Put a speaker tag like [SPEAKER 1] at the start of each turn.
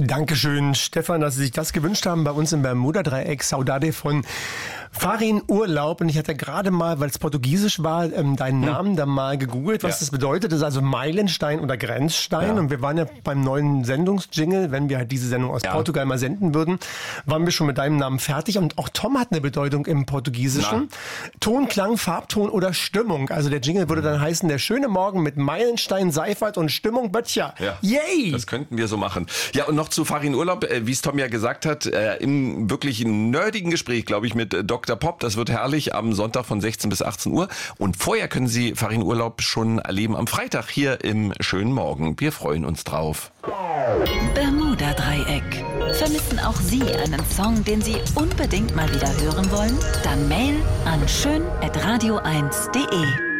[SPEAKER 1] Dankeschön, Stefan, dass Sie sich das gewünscht haben bei uns im Bermuda-Dreieck. Saudade von Farin Urlaub. Und ich hatte gerade mal, weil es portugiesisch war, deinen Namen da mal gegoogelt, was das bedeutet. Das ist also Meilenstein oder Grenzstein. Und wir waren ja beim neuen Sendungsjingle, wenn wir halt diese Sendung aus Portugal mal senden würden, waren wir schon mit deinem Namen fertig. Und auch Tom hat eine Bedeutung im Portugiesischen. Ton, Klang, Farbton oder Stimmung. Also der Jingle würde dann heißen, der schöne Morgen mit Meilenstein, Seifert und Stimmung Böttcher.
[SPEAKER 2] Ja.
[SPEAKER 1] Yay!
[SPEAKER 2] Das könnten wir so machen. Ja, und noch zu Farin Urlaub, wie es Tom ja gesagt hat, im wirklich nerdigen Gespräch, glaube ich, mit Dr. Pop. Das wird herrlich am Sonntag von 16 bis 18 Uhr. Und vorher können Sie Farin Urlaub schon erleben am Freitag hier im schönen Morgen. Wir freuen uns drauf.
[SPEAKER 3] Bermuda-Dreieck. Vermissen auch Sie einen Song, den Sie unbedingt mal wieder hören wollen? Dann Mail an schön@radio1.de.